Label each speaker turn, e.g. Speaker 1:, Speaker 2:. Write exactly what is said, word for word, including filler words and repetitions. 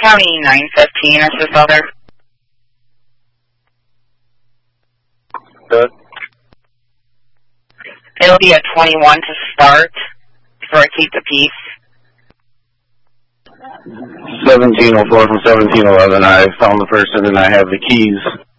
Speaker 1: County nine fifteen, is this other?
Speaker 2: Good.
Speaker 1: It'll be a twenty-one to start for a keep the peace.
Speaker 2: seventeen oh four from seventeen eleven. I found the person and I have the keys.